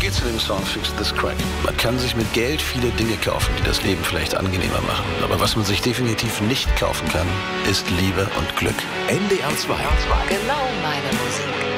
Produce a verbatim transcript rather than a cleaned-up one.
geht's in dem Song Fix This Crack? Man kann sich mit Geld viele Dinge kaufen, die das Leben vielleicht angenehmer machen. Aber was man sich definitiv nicht kaufen kann, ist Liebe und Glück. N D R zwei. Genau meine Musik.